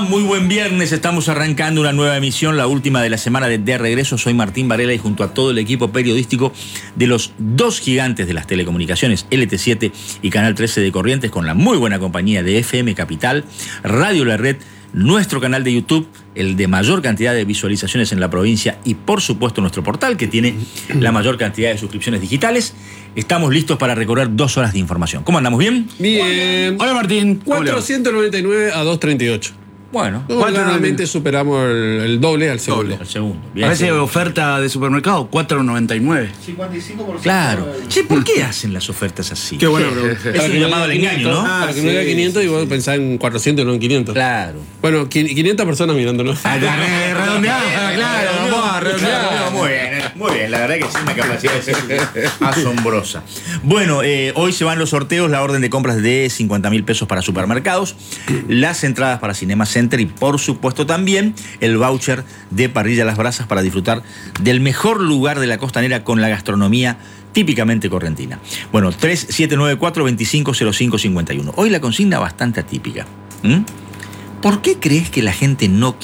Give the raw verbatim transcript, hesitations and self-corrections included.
Muy buen viernes, estamos arrancando una nueva emisión, la última de la semana de De Regreso. Soy Martín Varela y junto a todo el equipo periodístico de los dos gigantes de las telecomunicaciones, L T siete y Canal trece de Corrientes, con la muy buena compañía de F M Capital, Radio La Red, nuestro canal de YouTube, el de mayor cantidad de visualizaciones en la provincia, y por supuesto nuestro portal, que tiene la mayor cantidad de suscripciones digitales. Estamos listos para recorrer dos horas de información. ¿Cómo andamos? ¿Bien? Bien. Hola, Martín. cuatrocientos noventa y nueve a doscientos treinta y ocho. Bueno, Claramente superamos el, el doble al segundo. el segundo. Bien, Parece segundo. oferta de supermercado, cuatro noventa y nueve. cincuenta y cinco por ciento. Claro. Che, ¿por qué hacen las ofertas así? Qué buena pregunta. Es Para un que no llamado al diga engaño, ¿no? Para Ah, que no diga sí, quinientos sí, y vos sí. pensás en cuatrocientos y no en quinientos. Claro. Bueno, quinientas personas mirándonos. Redondeada, claro, vamos a redondear. Muy bien, muy bien. La verdad que es una capacidad de ser asombrosa. Bueno, eh, hoy se van los sorteos, la orden de compras de cincuenta mil pesos para supermercados, las entradas para Cinema Center y, por supuesto, también el voucher de Parrilla Las Brasas para disfrutar del mejor lugar de la costanera con la gastronomía típicamente correntina. Bueno, tres siete nueve cuatro, dos cinco cero cinco cinco uno. Hoy la consigna bastante atípica. ¿Mm? ¿Por qué crees que la gente no